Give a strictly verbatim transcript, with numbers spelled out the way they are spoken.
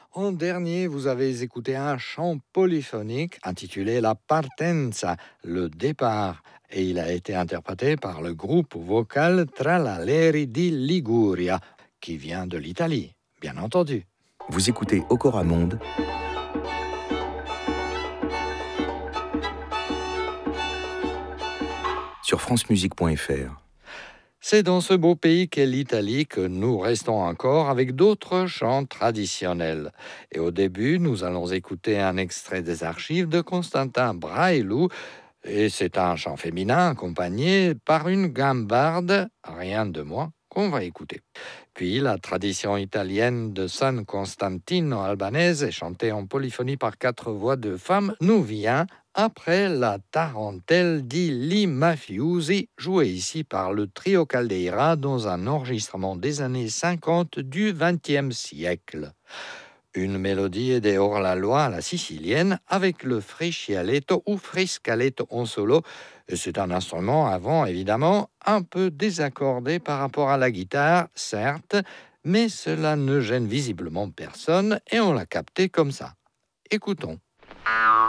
En dernier, vous avez écouté un chant polyphonique intitulé La Partenza, le départ, et il a été interprété par le groupe vocal Tralalleri di Liguria, qui vient de l'Italie, bien entendu. Vous écoutez Okora Monde, sur francemusique point f r. C'est dans ce beau pays qu'est l'Italie que nous restons encore avec d'autres chants traditionnels. Et au début, nous allons écouter un extrait des archives de Constantin Brailu. Et c'est un chant féminin accompagné par une gambarde, rien de moins, qu'on va écouter. Puis la tradition italienne de San Costantino Albanese, chantée en polyphonie par quatre voix de femmes, nous vient après la tarentelle di Li Mafiosi, jouée ici par le trio Caldeira dans un enregistrement des années cinquante du vingtième siècle. Une mélodie des hors-la-loi à la sicilienne avec le friscialetto ou friscaletto en solo. C'est un instrument avant, évidemment, un peu désaccordé par rapport à la guitare, certes, mais cela ne gêne visiblement personne et on l'a capté comme ça. Écoutons.